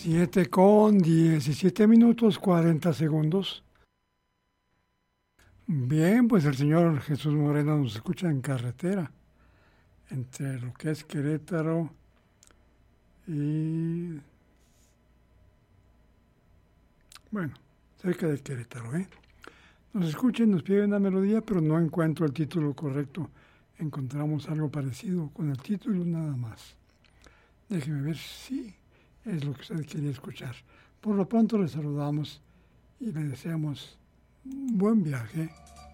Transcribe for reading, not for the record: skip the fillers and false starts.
7:17, 40 segundos. Bien, pues el señor Jesús Moreno nos escucha en carretera, entre lo que es Querétaro y... bueno, cerca de Querétaro, ¿eh? Nos escuchan, nos piden una melodía, pero no encuentro el título correcto. Encontramos algo parecido con el título nada más. Déjeme ver si es lo que usted quería escuchar. Por lo pronto le saludamos y le deseamos un buen viaje